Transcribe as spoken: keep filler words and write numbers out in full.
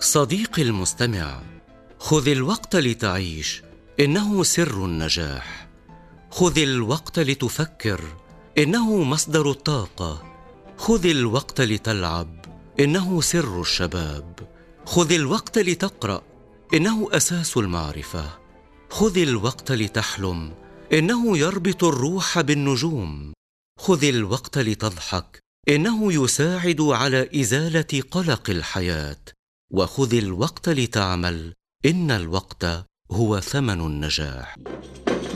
صديقي المستمع، خذ الوقت لتعيش، إنه سر النجاح. خذ الوقت لتفكر، إنه مصدر الطاقة. خذ الوقت لتلعب، إنه سر الشباب. خذ الوقت لتقرأ، إنه أساس المعرفة. خذ الوقت لتحلم، إنه يربط الروح بالنجوم. خذ الوقت لتضحك، إنه يساعد على إزالة قلق الحياة. وخذ الوقت لتعمل، إن الوقت هو ثمن النجاح.